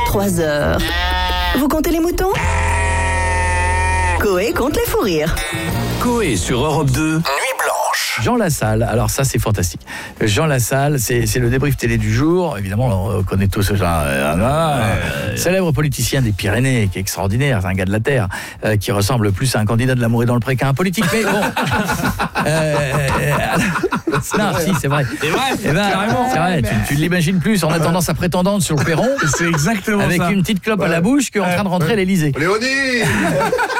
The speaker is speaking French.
3 heures. Vous comptez les moutons? Coé compte les fous rires. Coé sur Europe 2, Nuit Blanche. Jean Lassalle, alors ça c'est fantastique. Jean Lassalle, c'est le débrief télé du jour. Évidemment, on connaît tous ce genre. Célèbre politicien des Pyrénées, qui est extraordinaire, c'est un gars de la terre, qui ressemble plus à un candidat de l'amour et dans le pré qu'à un politique. Mais bon. Non, si, c'est vrai. C'est vrai, carrément. C'est vrai, tu l'imagines plus en attendant sa prétendante sur le perron. C'est exactement avec ça. une petite clope à la bouche qu'en train de rentrer à l'Élysée. Léonie